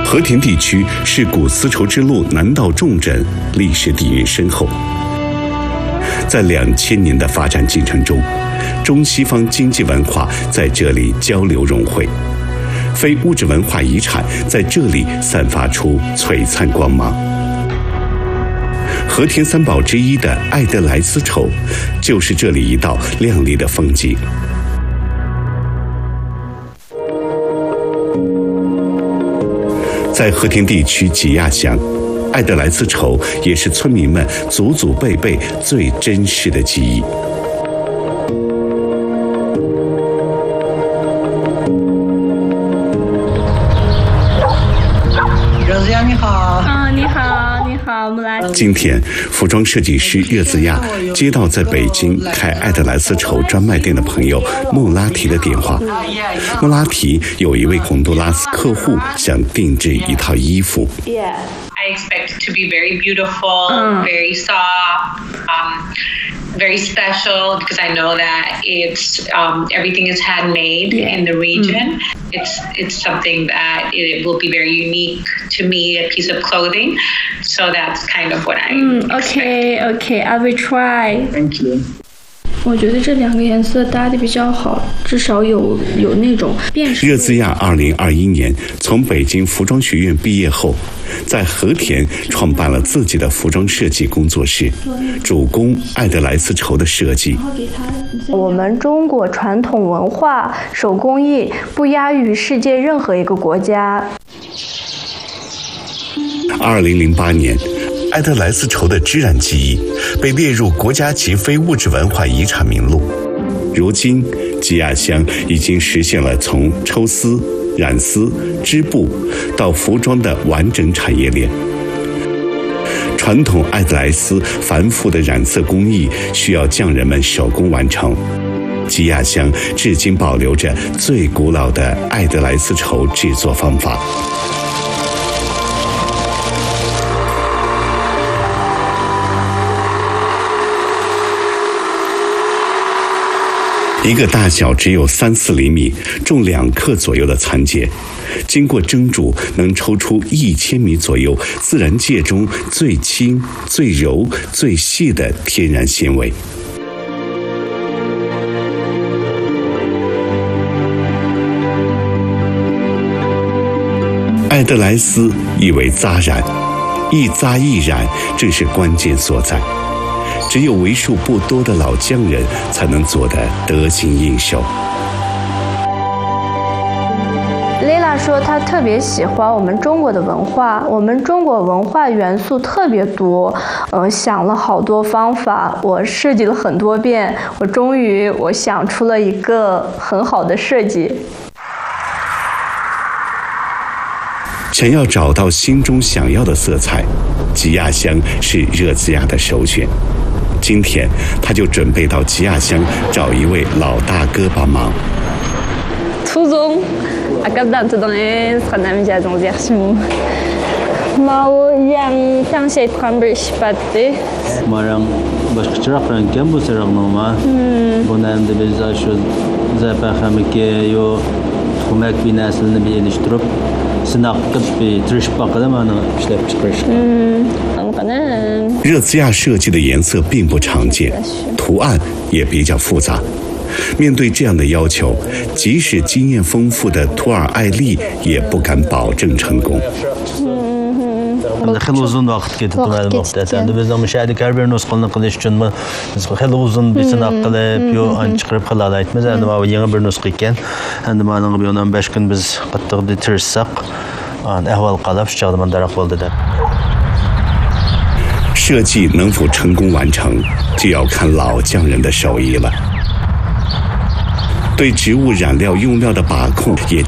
和田地区是古丝绸之路南道重镇，历史底蕴深厚。在2000年的发展进程中，中西方经济文化在这里交流融汇，非物质文化遗产在这里散发出璀璨光芒。和田三宝之一的爱德莱丝绸，就是这里一道亮丽的风景。在和田地区吉亚乡，爱德莱丝绸也是村民们祖祖辈辈最珍视的记忆。 热子亚你好。 你好，你好，我们来。 今天，服装设计师热子亚接到在北京开爱德莱丝绸专卖店的朋友莫拉提的电话。莫拉提有一位洪都拉斯客户想定制一套衣服。 I expect it to be very beautiful, very soft, very special because I know that it's everything is handmade in the region. It's something that it will be very unique to me, a piece of clothing. So that's kind of what I Okay, I will try. Thank you. 我觉得这两个颜色搭的比较好，至少有那种辨识。 热兹亚2021年从北京服装学院毕业后，在和田创办了自己的服装设计工作室，主攻爱德莱丝绸的设计。 我们中国传统文化手工艺不亚于世界任何一个国家。 2008年，爱德莱丝绸的织染技艺被列入国家级非物质文化遗产名录。如今，吉亚乡已经实现了从抽丝、染丝、织布到服装的完整产业链。传统爱德莱丝繁复的染色工艺需要匠人们手工完成。吉亚乡至今保留着最古老的爱德莱丝绸制作方法。一个大小只有3-4厘米、重2克左右的蚕茧，经过蒸煮，能抽出1000米左右自然界中最轻、最柔、最细的天然纤维。爱德莱丝意为扎染，一扎一染正是关键所在。只有为数不多的老匠人才能做得得心应手。 蕾拉说她特别喜欢我们中国的文化，我们中国文化元素特别多，想了好多方法，我设计了很多遍，终于想出了一个很好的设计。 想要找到心中想要的色彩，吉亚乡是热兹亚的首选。今天他就准备到吉亚乡找一位老大哥帮忙。 투종 아까보다 투종에 사람이자동 yaxshi mau yang tangshaytgan bir ish batdi. Marang boshqacharoq rangkan bo'lsa raqnoma. Buni endi biz shu zapaxamiki yo xumak binaslini belishtirib sinaq qilib tirishib boqadi mana ishlab chiqarishga. 热兹亚设计的颜色并不常见，图案也比较复杂。面对这样的要求，即使经验丰富的图尔艾丽也不敢保证成功。 خیلی uzun vaqt ketdi bo'lmoqda. Endi biz mushahada har bir nusxani qilish uchun biz xeyli uzun bir sinaq qilib, yo chiqarib qila olmaymiz. Endi bu yangi bir nusxa ekan. Endi mana bu 15 kun biz qattiq tirishsaq, ahvol qalab shu chog'da mana daroq bo'ldi deb。 设计能否成功完成，就要看老匠人的手艺了。对植物染料用料的把控也